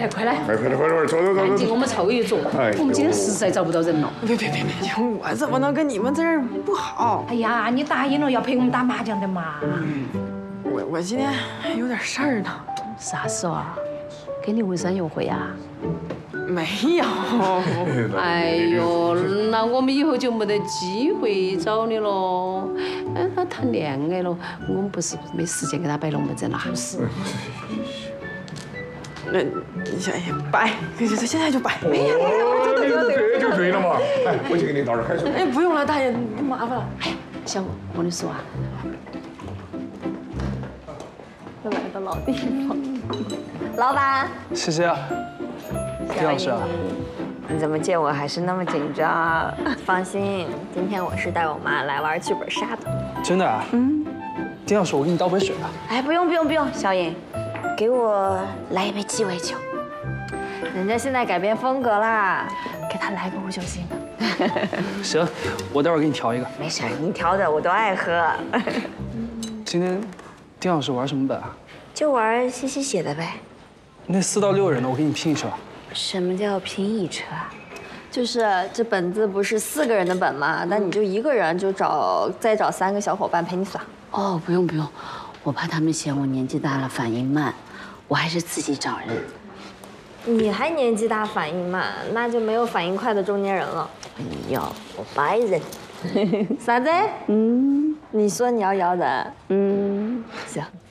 来，快来！ 快点，走。 赶紧，我们凑一桌。我们今天实在找不到人了。 别，我怎么能跟你们在这儿不好？ 哎呀，你答应了要陪我们打麻将的嘛。 我今天还有点事儿呢。 啥事啊？给你文山约会啊？ 没有。 哎呦，那我们以后就没得机会找你喽。他谈恋爱了，我们不是没时间给他摆龙门阵了，不是？ 那摆，现在就摆。 哎呀，这就对了嘛！哎，我去给你倒点开水。 哎，不用了，大爷，麻烦了。 哎，小吴，我跟你说啊， 又来到老地方。老板， 谢谢啊，丁老师啊。 你怎么见我还是那么紧张？放心，今天我是带我妈来玩剧本杀的。 真的啊？丁老师，我给你倒杯水吧。 哎，不用，小颖，给我来一杯鸡尾酒。人家现在改变风格啦，给他来个无酒精的。 行，我待会儿给你调一个。 没事，你调的我都爱喝。 今天丁老师玩什么本啊？ 就玩西西写的呗。 那4到6人的，我给你拼一车。 什么叫拼一车啊？就是这本子不是4个人的本吗？但你就1个人就再找3个小伙伴陪你耍。 哦，不用，我怕他们嫌我年纪大了反应慢，我还是自己找人。 你还年纪大反应慢，那就没有反应快的中年人了。 要我白人。 啥子？你说你要人？行。